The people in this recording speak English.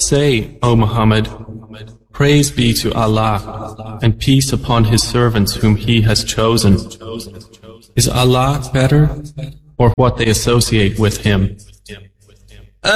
Say, O Muhammad, praise be to Allah, and peace upon His servants whom He has chosen. Is Allah better, or what they associate with Him?